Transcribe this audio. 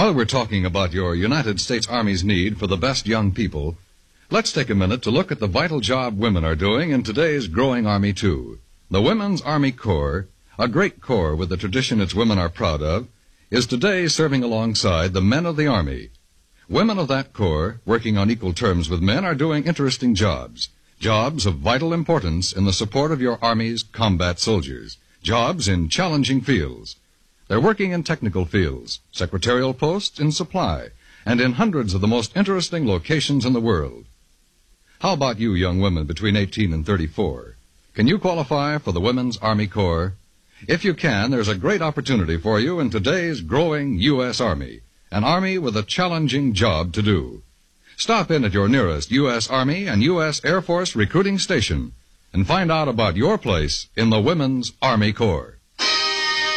While we're talking about your United States Army's need for the best young people, let's take a minute to look at the vital job women are doing in today's growing Army, too. The Women's Army Corps, a great corps with a tradition its women are proud of, is today serving alongside the men of the Army. Women of that corps, working on equal terms with men, are doing interesting jobs. Jobs of vital importance in the support of your Army's combat soldiers. Jobs in challenging fields. They're working in technical fields, secretarial posts, in supply, and in hundreds of the most interesting locations in the world. How about you young women between 18 and 34? Can you qualify for the Women's Army Corps? If you can, there's a great opportunity for you in today's growing U.S. Army, an Army with a challenging job to do. Stop in at your nearest U.S. Army and U.S. Air Force recruiting station and find out about your place in the Women's Army Corps.